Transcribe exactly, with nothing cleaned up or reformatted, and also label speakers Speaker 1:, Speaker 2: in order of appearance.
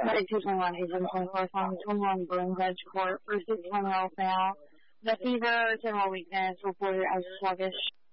Speaker 1: Medic two twenty-one, Agent twenty-four, Song twenty-one, Burns Edge Court, First one Roll Fail. The fever, general weakness, reported as sluggish.